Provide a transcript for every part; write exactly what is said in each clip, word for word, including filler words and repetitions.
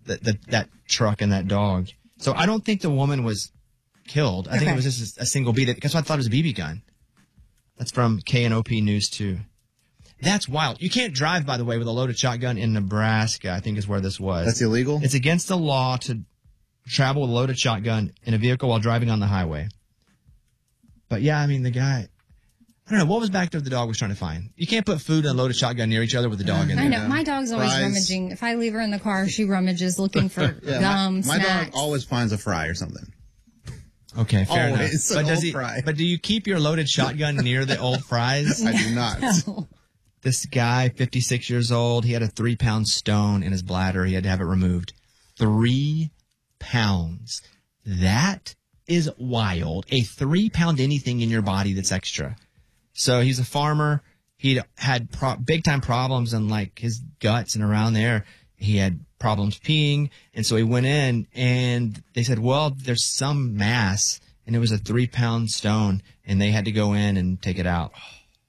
the, the, that truck and that dog. So I don't think the woman was killed. I okay. think it was just a, a single B. Because I thought it was a B B gun. That's from K N O P News two. That's wild. You can't drive, by the way, with a loaded shotgun in Nebraska, I think is where this was. That's illegal? It's against the law to travel with a loaded shotgun in a vehicle while driving on the highway. But yeah, I mean, the guy, I don't know, what was back there the dog was trying to find? You can't put food and a loaded shotgun near each other with the dog in there. I know. My dog's always Fries. rummaging. If I leave her in the car, she rummages looking for yeah, gum, my, my snacks. dog always finds a fry or something. Okay, fair always enough. But, does old he, fry. but do you keep your loaded shotgun near the old fries? I do not. No. This guy, fifty-six years old, he had a three-pound stone in his bladder. He had to have it removed. Three pounds. That is wild. A three-pound anything in your body that's extra. So he's a farmer. He'd had pro- big-time problems in, like, his guts and around there. He had problems peeing, and so he went in, and they said, well, there's some mass, and it was a three-pound stone, and they had to go in and take it out.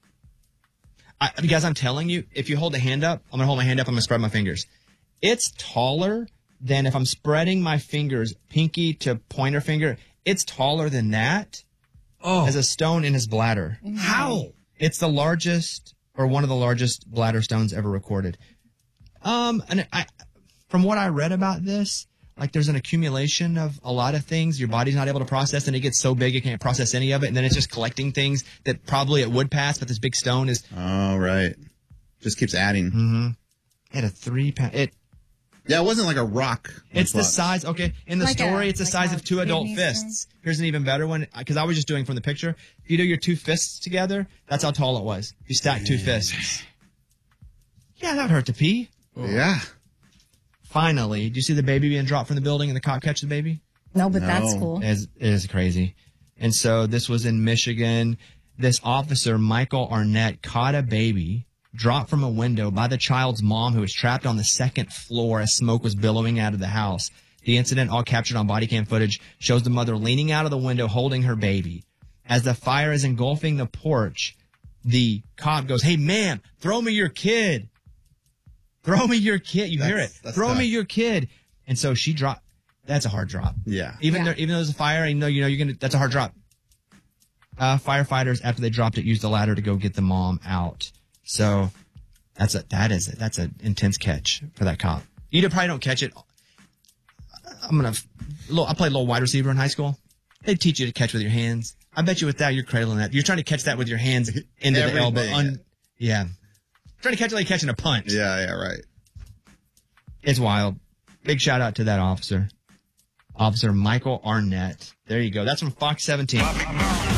I, because I'm telling you, if you hold a hand up, I'm going to hold my hand up, I'm going to spread my fingers. It's taller than if I'm spreading my fingers, pinky to pointer finger, it's taller than that oh. as a stone in his bladder. How? It's the largest, or one of the largest bladder stones ever recorded. Um, and I, from what I read about this, like there's an accumulation of a lot of things your body's not able to process, and it gets so big it can't process any of it, and then it's just collecting things that probably it would pass, but this big stone is. Oh, right. Just keeps adding. Mm-hmm. It had a three pound. It. Yeah, it wasn't like a rock. It's the size. Okay, in the Like story, a- it's the like size a of two adult kidney fists. Here's an even better one, because I was just doing from the picture. If you do your two fists together, that's how tall it was. You stack two fists. Yeah, that would hurt to pee. Yeah. Finally, do you see the baby being dropped from the building and the cop catch the baby? No, but No. that's cool. It is, it is crazy. And so this was in Michigan. This officer, Michael Arnett, caught a baby dropped from a window by the child's mom, who was trapped on the second floor as smoke was billowing out of the house. The incident, all captured on body cam footage, shows the mother leaning out of the window holding her baby. As the fire is engulfing the porch, the cop goes, "Hey, ma'am, throw me your kid. Throw me your kid." You That's- hear it. that's Throw tough. me your kid. And so she dropped. That's a hard drop. Yeah. Even Yeah. though, even though there's a fire, and you know, you know, you're gonna. That's a hard drop. Uh, firefighters, after they dropped it, used the ladder to go get the mom out. So that's a that is that's an intense catch for that cop. You probably don't catch it. I'm gonna. I played a little wide receiver in high school. They teach you to catch with your hands. I bet you with that, you're cradling that. You're trying to catch that with your hands into Every the elbow. day. Un, yeah. Trying to catch it like catching a punch. Yeah, yeah, right. It's wild. Big shout out to that officer. Officer Michael Arnett. There you go. That's from Fox seventeen.